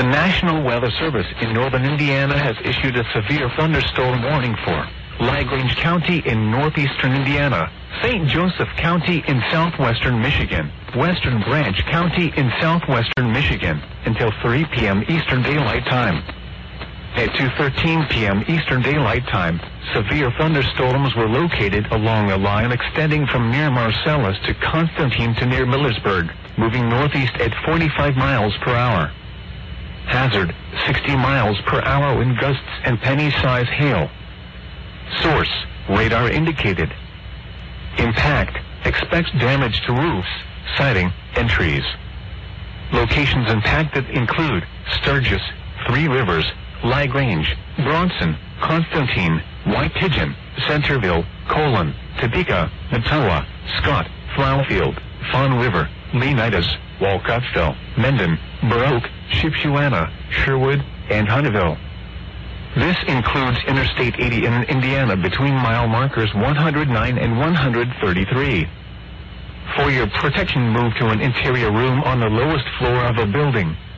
The National Weather Service in northern Indiana has issued a severe thunderstorm warning for LaGrange County in northeastern Indiana, St. Joseph County in southwestern Michigan, Western Branch County in southwestern Michigan, until 3 p.m. Eastern Daylight Time. At 2:13 p.m. Eastern Daylight Time, severe thunderstorms were located along a line extending from near Marcellus to Constantine to near Millersburg, moving northeast at 45 miles per hour. Hazard, 60 miles per hour wind gusts and penny-size hail. Source, radar indicated. Impact, expects damage to roofs, siding, and trees. Locations impacted include Sturgis, Three Rivers, LaGrange, Bronson, Constantine, White Pigeon, Centerville, Colon, Topeka, Nattawa, Scott, Flowerfield, Fawn River, Leonidas, Walcottsville, Mendon, Baroque, Shipshewana, Sherwood, and Hunterville. This includes Interstate 80 in Indiana between mile markers 109 and 133. For your protection, move to an interior room on the lowest floor of a building.